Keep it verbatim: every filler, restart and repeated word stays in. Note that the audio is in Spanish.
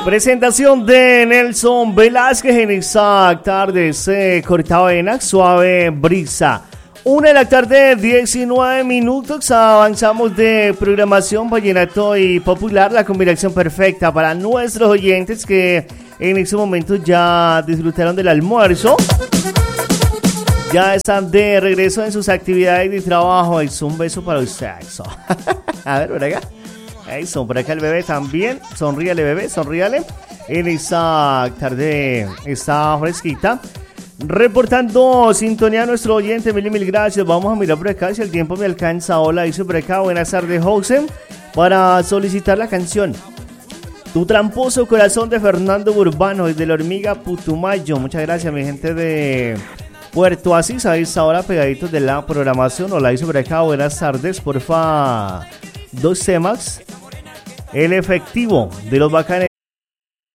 Presentación de Nelson Velázquez en esa tarde se cortaba en suave brisa. Una de la tarde, diecinueve minutos. Avanzamos de programación vallenato y popular. La combinación perfecta para nuestros oyentes que en ese momento ya disfrutaron del almuerzo. Ya están de regreso en sus actividades de trabajo. Es un beso para usted. Eso. A ver, por acá. Eso, por acá el bebé también. Sonríale, bebé, sonríale. En esa tarde está fresquita. Reportando sintonía a nuestro oyente, mil y mil gracias. Vamos a mirar por acá si el tiempo me alcanza. Hola, dice por acá, buenas tardes, Jose. Para solicitar la canción Tu tramposo corazón de Fernando Urbano desde la Hormiga Putumayo. Muchas gracias, mi gente de Puerto Asís. Ahí está ahora pegaditos de la programación. Hola, dice por acá, buenas tardes. Porfa, dos temas. El efectivo de los bacanes